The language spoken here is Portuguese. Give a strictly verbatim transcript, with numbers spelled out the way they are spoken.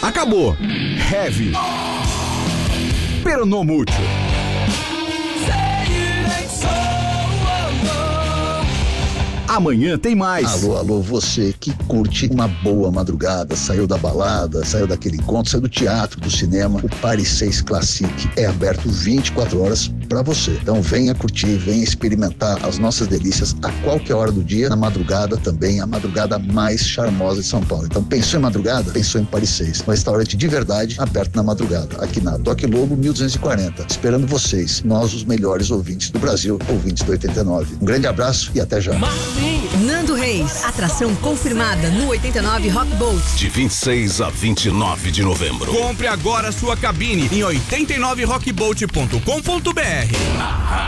Acabou. Heavy. Pero no mucho. Amanhã tem mais. Alô, alô, você que curte uma boa madrugada, saiu da balada, saiu daquele encontro, saiu do teatro, do cinema, o Paris seis Classic é aberto vinte e quatro horas para você. Então venha curtir, venha experimentar as nossas delícias a qualquer hora do dia, na madrugada também, a madrugada mais charmosa de São Paulo. Então pensou em madrugada? Pensou em Paris seis, um restaurante de verdade aberto na madrugada, aqui na Toque Lobo mil duzentos e quarenta, esperando vocês, nós os melhores ouvintes do Brasil, ouvintes do oitenta e nove. Um grande abraço e até já. Nando Reis, atração confirmada no oitenta e nove Rock Boat. De vinte e seis a vinte e nove de novembro. Compre agora sua cabine em oitenta e nove rock boat ponto com ponto br.